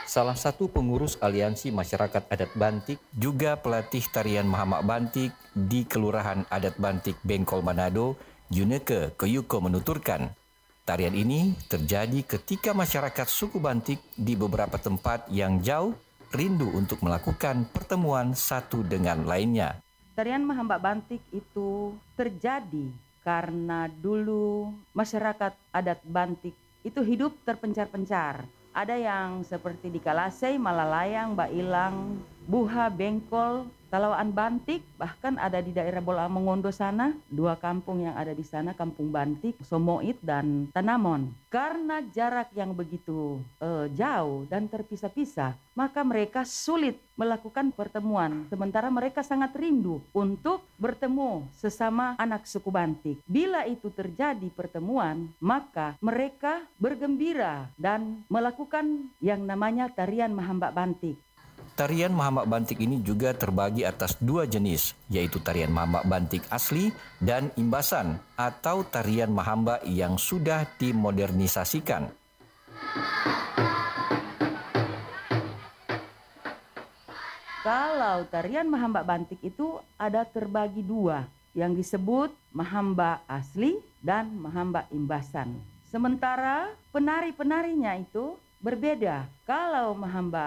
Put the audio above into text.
Salah satu pengurus Aliansi Masyarakat Adat Bantik, juga pelatih tarian Mahamak Bantik di Kelurahan Adat Bantik Bengkol Manado, Juneke Koyuko menuturkan, tarian ini terjadi ketika masyarakat suku Bantik di beberapa tempat yang jauh rindu untuk melakukan pertemuan satu dengan lainnya. Tarian Mahambak Bantik itu terjadi karena dulu masyarakat adat Bantik itu hidup terpencar-pencar. Ada yang seperti di Kalasei, Malalayang, Bailang, Buha, Bengkol, Talawaan Bantik, bahkan ada di daerah Bola Mongondo sana, dua kampung yang ada di sana, Kampung Bantik, Somoit dan Tanamon. Karena jarak yang begitu jauh dan terpisah-pisah, maka mereka sulit melakukan pertemuan. Sementara mereka sangat rindu untuk bertemu sesama anak suku Bantik. Bila itu terjadi pertemuan, maka mereka bergembira dan melakukan yang namanya tarian Mahambak Bantik. Tarian Mahamak Bantik ini juga terbagi atas dua jenis, yaitu tarian Mahamak Bantik asli dan imbasan atau tarian Mahamba yang sudah dimodernisasikan. Kalau tarian Mahambak Bantik itu ada terbagi dua, yang disebut Mahamba asli dan Mahamba imbasan. Sementara penari-penarinya itu berbeda. Kalau Mahamba